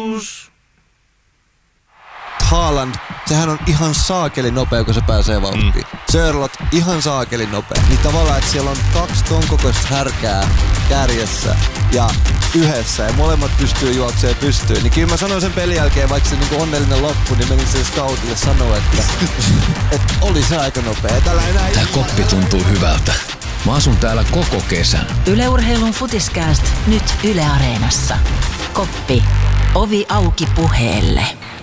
Status. Haaland, sehän on ihan saakeli nopea, kun se pääsee vauhtiin. Sörlot, ihan saakeli nopea. Niin tavallaan, että siellä on 2 ton kokoista härkää kärjessä ja yhdessä ja molemmat pystyy juoksemaan pystyyn. Niin kyllä mä sanoin sen pelin jälkeen, vaikka se niinku onnellinen loppu, niin menin sen scoutille sanoa, että oli se aika nopea. Tää koppi tuntuu hyvältä. Mä asun täällä koko kesän. Yle Urheilun Futiskääst nyt Yle Areenassa. Koppi. Ovi auki puheelle.